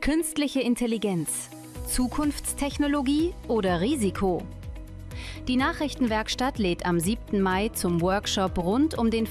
Künstliche Intelligenz, Zukunftstechnologie oder Risiko? Die Nachrichtenwerkstatt lädt am 7. Mai zum Workshop rund um den